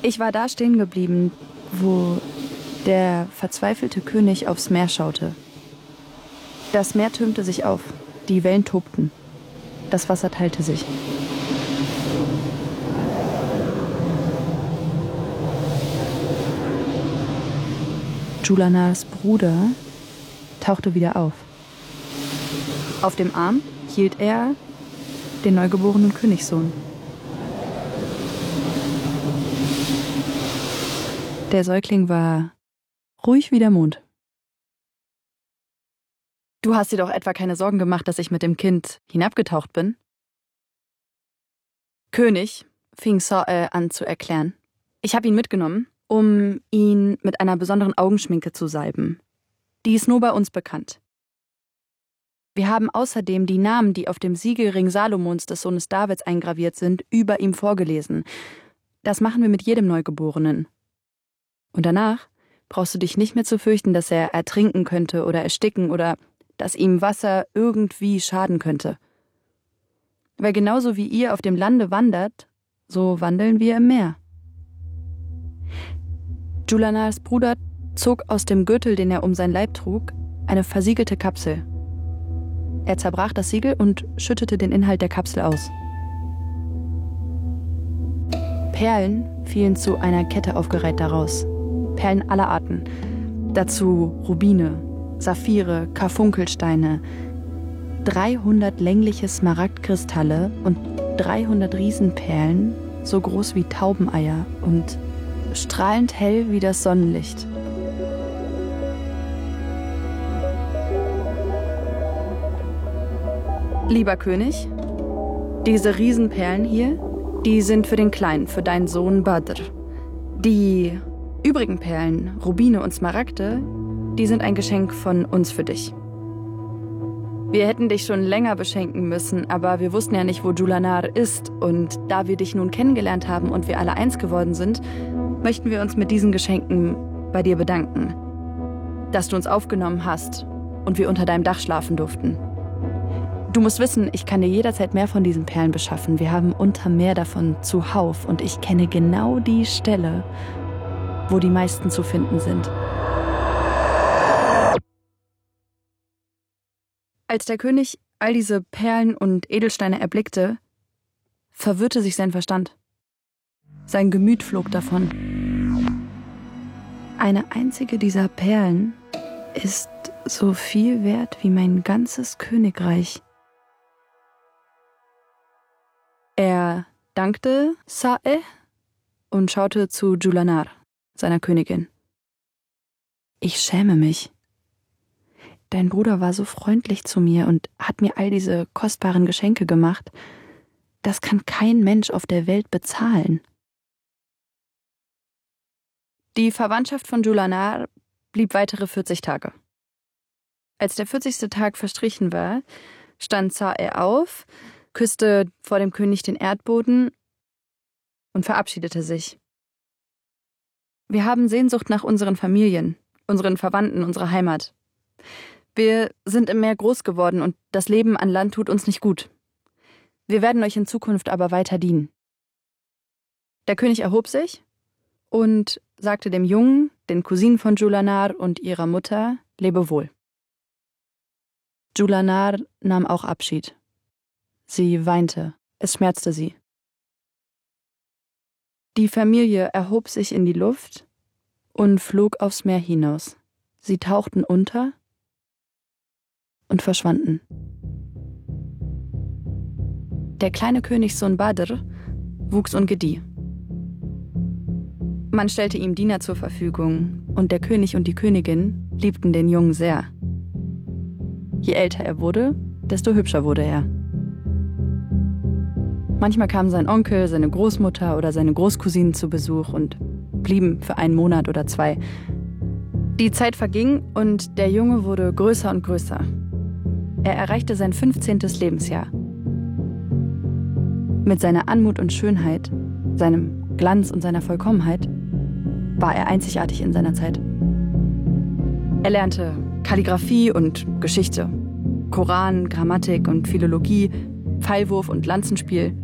Ich war da stehen geblieben, wo der verzweifelte König aufs Meer schaute. Das Meer türmte sich auf, die Wellen tobten, das Wasser teilte sich. Julanars Bruder tauchte wieder auf. Auf dem Arm hielt er den neugeborenen Königssohn. Der Säugling war ruhig wie der Mond. Du hast dir doch etwa keine Sorgen gemacht, dass ich mit dem Kind hinabgetaucht bin? König, fing Sa'e an zu erklären. Ich habe ihn mitgenommen, um ihn mit einer besonderen Augenschminke zu salben. Die ist nur bei uns bekannt. Wir haben außerdem die Namen, die auf dem Siegelring Salomons, des Sohnes Davids, eingraviert sind, über ihm vorgelesen. Das machen wir mit jedem Neugeborenen. Und danach brauchst du dich nicht mehr zu fürchten, dass er ertrinken könnte oder ersticken oder dass ihm Wasser irgendwie schaden könnte. Weil genauso wie ihr auf dem Lande wandert, so wandeln wir im Meer. Julanars Bruder zog aus dem Gürtel, den er um sein Leib trug, eine versiegelte Kapsel. Er zerbrach das Siegel und schüttete den Inhalt der Kapsel aus. Perlen fielen zu einer Kette aufgereiht daraus. Perlen aller Arten. Dazu Rubine, Saphire, Karfunkelsteine, 300 längliche Smaragdkristalle und 300 Riesenperlen, so groß wie Taubeneier und strahlend hell wie das Sonnenlicht. Lieber König, diese Riesenperlen hier, die sind für den Kleinen, für deinen Sohn Badr. Die übrigen Perlen, Rubine und Smaragde, die sind ein Geschenk von uns für dich. Wir hätten dich schon länger beschenken müssen, aber wir wussten ja nicht, wo Julanar ist. Und da wir dich nun kennengelernt haben und wir alle eins geworden sind, möchten wir uns mit diesen Geschenken bei dir bedanken. Dass du uns aufgenommen hast und wir unter deinem Dach schlafen durften. Du musst wissen, ich kann dir jederzeit mehr von diesen Perlen beschaffen. Wir haben unter mehr davon zuhauf und ich kenne genau die Stelle, wo die meisten zu finden sind. Als der König all diese Perlen und Edelsteine erblickte, verwirrte sich sein Verstand. Sein Gemüt flog davon. Eine einzige dieser Perlen ist so viel wert wie mein ganzes Königreich. Er dankte Sa'e und schaute zu Julanar, seiner Königin. Ich schäme mich. Dein Bruder war so freundlich zu mir und hat mir all diese kostbaren Geschenke gemacht. Das kann kein Mensch auf der Welt bezahlen. Die Verwandtschaft von Julanar blieb weitere 40 Tage. Als der 40. Tag verstrichen war, stand Sa'e auf, küsste vor dem König den Erdboden und verabschiedete sich. Wir haben Sehnsucht nach unseren Familien, unseren Verwandten, unserer Heimat. Wir sind im Meer groß geworden und das Leben an Land tut uns nicht gut. Wir werden euch in Zukunft aber weiter dienen. Der König erhob sich und sagte dem Jungen, den Cousinen von Julanar und ihrer Mutter, Lebewohl. Julanar nahm auch Abschied. Sie weinte, es schmerzte sie. Die Familie erhob sich in die Luft und flog aufs Meer hinaus. Sie tauchten unter und verschwanden. Der kleine Königssohn Badr wuchs und gedieh. Man stellte ihm Diener zur Verfügung und der König und die Königin liebten den Jungen sehr. Je älter er wurde, desto hübscher wurde er. Manchmal kamen sein Onkel, seine Großmutter oder seine Großcousinen zu Besuch und blieben für einen Monat oder 2. Die Zeit verging und der Junge wurde größer und größer. Er erreichte sein 15. Lebensjahr. Mit seiner Anmut und Schönheit, seinem Glanz und seiner Vollkommenheit war er einzigartig in seiner Zeit. Er lernte Kalligraphie und Geschichte, Koran, Grammatik und Philologie, Pfeilwurf und Lanzenspiel.